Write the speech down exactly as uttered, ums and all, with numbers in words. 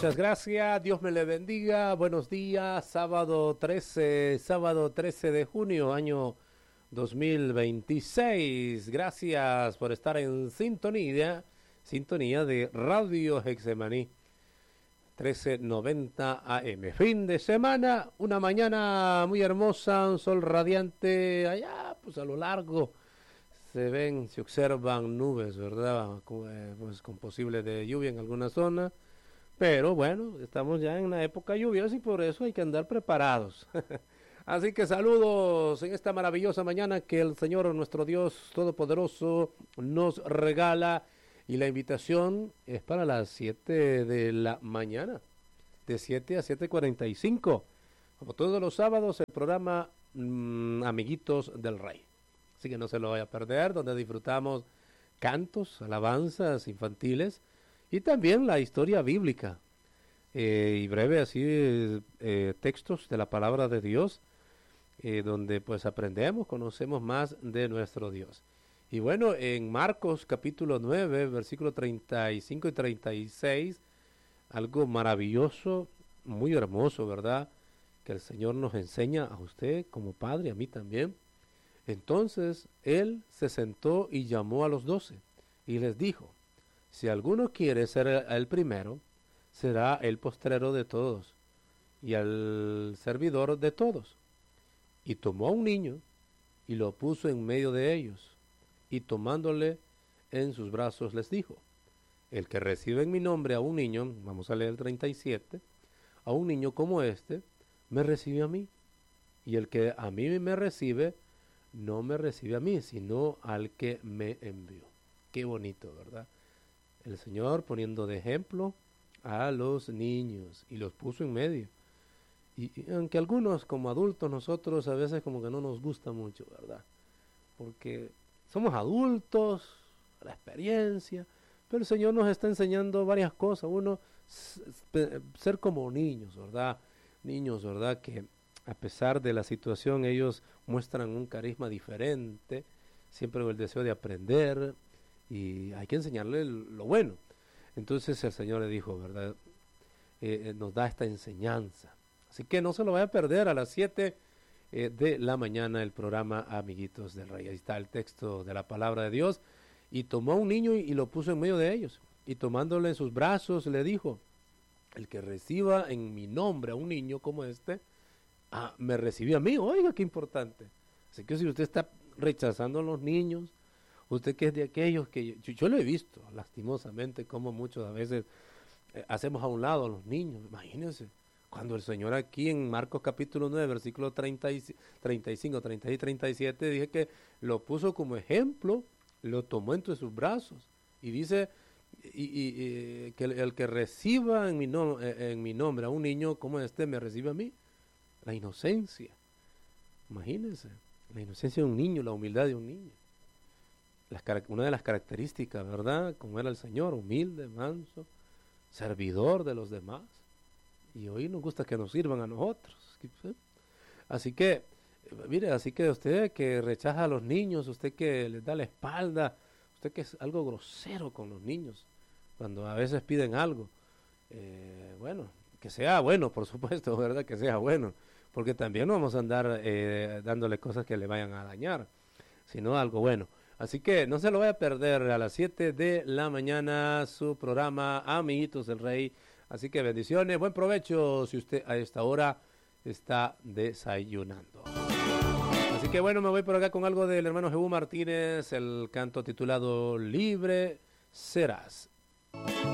Muchas gracias, Dios me le bendiga, buenos días, sábado trece, sábado trece de junio, año dos mil veintiséis. Gracias por estar en sintonía, sintonía de Radio Hexemaní trece noventa A M. Fin de semana, una mañana muy hermosa, un sol radiante, allá pues a lo largo se ven, se observan nubes, ¿verdad? Con, eh, pues con posible de lluvia en alguna zona. Pero bueno, estamos ya en una época lluviosa y por eso hay que andar preparados. Así que saludos en esta maravillosa mañana que el Señor, nuestro Dios Todopoderoso, nos regala. Y la invitación es para las siete de la mañana, de siete a siete cuarenta y cinco. Como todos los sábados, el programa mmm, Amiguitos del Rey. Así que no se lo vaya a perder, donde disfrutamos cantos, alabanzas infantiles, y también la historia bíblica, eh, y breve así eh, textos de la palabra de Dios, eh, donde pues aprendemos, conocemos más de nuestro Dios. Y bueno, en Marcos capítulo nueve, versículo treinta y cinco y treinta y seis, algo maravilloso, muy hermoso, ¿verdad? Que el Señor nos enseña a usted como padre, a mí también. Entonces Él se sentó y llamó a los doce y les dijo: si alguno quiere ser el primero, será el postrero de todos y el servidor de todos. Y tomó a un niño y lo puso en medio de ellos, y tomándole en sus brazos les dijo: el que recibe en mi nombre a un niño, vamos a leer el treinta y siete, a un niño como este, me recibe a mí, y el que a mí me recibe, no me recibe a mí, sino al que me envió. Qué bonito, ¿verdad? El Señor poniendo de ejemplo a los niños y los puso en medio. Y, y aunque algunos como adultos nosotros a veces como que no nos gusta mucho, ¿verdad? Porque somos adultos, la experiencia, pero el Señor nos está enseñando varias cosas. Uno, ser como niños, ¿verdad? Niños, ¿verdad? Que a pesar de la situación ellos muestran un carisma diferente, siempre con el deseo de aprender, y hay que enseñarle lo bueno. Entonces el Señor le dijo, ¿verdad? Eh, nos da esta enseñanza. Así que no se lo vaya a perder a las siete eh, de la mañana el programa Amiguitos del Rey. Ahí está el texto de la palabra de Dios. Y tomó a un niño y, y lo puso en medio de ellos. Y tomándole en sus brazos le dijo: el que reciba en mi nombre a un niño como este, ah, me recibió a mí. Oiga, qué importante. Así que si usted está rechazando a los niños, usted que es de aquellos que yo, yo lo he visto lastimosamente como muchos a veces eh, hacemos a un lado a los niños. Imagínense cuando el Señor aquí en Marcos capítulo nueve versículo treinta y, treinta y cinco, treinta y treinta y siete dije que lo puso como ejemplo, lo tomó entre sus brazos y dice y, y, y, que el, el que reciba en mi, no, en mi nombre a un niño como este me recibe a mí. La inocencia, imagínense, la inocencia de un niño, la humildad de un niño. Las, una de las características, ¿verdad? Como era el Señor, humilde, manso, servidor de los demás. Y hoy nos gusta que nos sirvan a nosotros. ¿Sí? Así que, mire, así que usted que rechaza a los niños, usted que les da la espalda, usted que es algo grosero con los niños, cuando a veces piden algo, eh, bueno, que sea bueno, por supuesto, ¿verdad? Que sea bueno, porque también no vamos a andar eh, dándole cosas que le vayan a dañar, sino algo bueno. Así que no se lo vaya a perder a las siete de la mañana su programa Amiguitos del Rey. Así que bendiciones, buen provecho si usted a esta hora está desayunando. Así que bueno, me voy por acá con algo del hermano Jehú Martínez, el canto titulado Libre Serás.